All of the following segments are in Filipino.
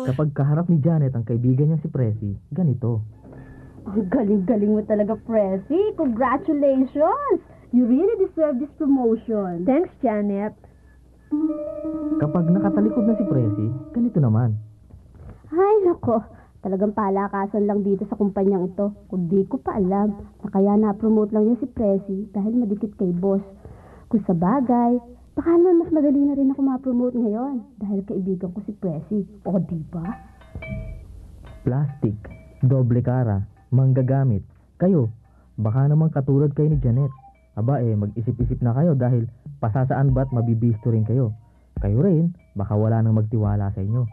Sa pagkaharap ni Janet ang kaibigan niya si Presi, ganito. Ang galing-galing mo talaga, Presi. Congratulations! You really deserve this promotion. Thanks, Janet. Kapag nakatalikod na si Presi, ganito naman. Ay, nako. Talagang palakasan lang dito sa kumpanyang ito. Kung di ko pa alam na kaya na-promote lang yan si Presi dahil madikit kay boss. Kung sa bagay, baka naman mas madali na rin ako ma-promote ngayon dahil kaibigan ko si Presi. O, di ba? Plastic, doble kara, manggagamit. Kayo, baka naman katulad kayo ni Janet. Aba mag-isip-isip na kayo dahil pasasaan ba't mabibisto rin kayo. Kayo rin, baka wala nang magtiwala sa inyo.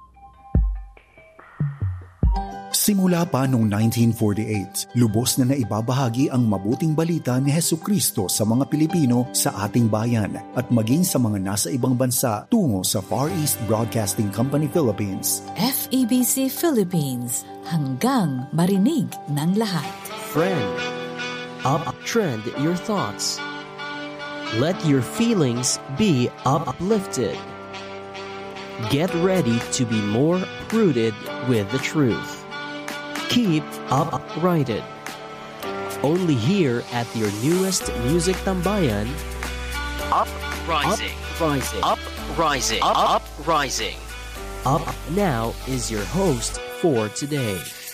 Simula pa noong 1948, lubos na naibabahagi ang mabuting balita ni Hesukristo sa mga Pilipino sa ating bayan at maging sa mga nasa ibang bansa tungo sa Far East Broadcasting Company Philippines. FEBC Philippines, hanggang marinig ng lahat. Friend, uptrend your thoughts. Let your feelings be uplifted. Get ready to be more rooted with the truth. Keep uprighted. Only here at your newest music tambayan, Uprising. Uprising. Uprising. Up now is your host for today.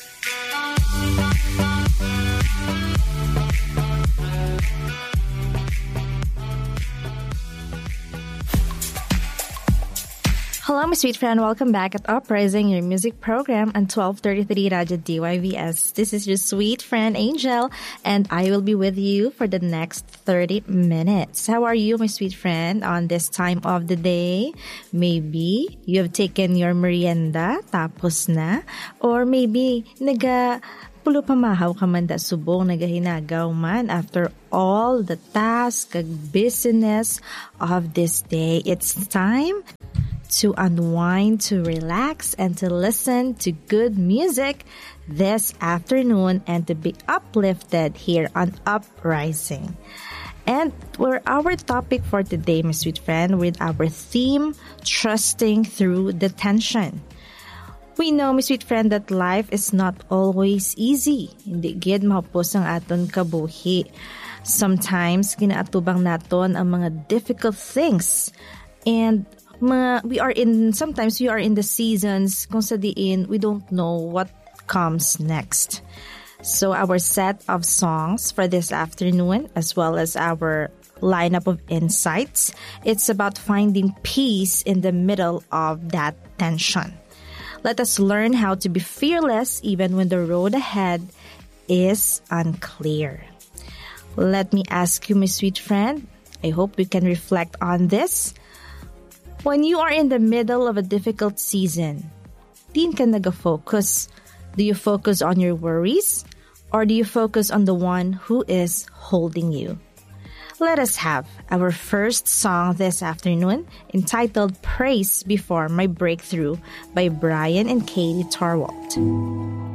Hello, my sweet friend. Welcome back at Uprising, your music program on 1233 Radyo DYVS. This is your sweet friend, Angel, and I will be with you for the next 30 minutes. How are you, my sweet friend, on this time of the day? Maybe you have taken your merienda, tapos na, or maybe pulo pamahaw ka man da subong nagahinagaw man after all the task, business of this day. It's time to unwind, to relax, and to listen to good music this afternoon and to be uplifted here on Uprising. And our topic for today, my sweet friend, with our theme, Trusting Through the Tension. We know, my sweet friend, that life is not always easy. Hindi gid mahapos ang aton kabuhi. Sometimes, ginaatubang naton ang mga difficult things. And sometimes we are in the seasons kung sa diin we don't know what comes next. So our set of songs for this afternoon, as well as our lineup of insights, it's about finding peace in the middle of that tension. Let us learn how to be fearless even when the road ahead is unclear. Let me ask you, my sweet friend, I hope we can reflect on this. When you are in the middle of a difficult season, din ka nag-focus? Do you focus on your worries? Or do you focus on the one who is holding you? Let us have our first song this afternoon, entitled Praise Before My Breakthrough by Brian and Katie Torwalt.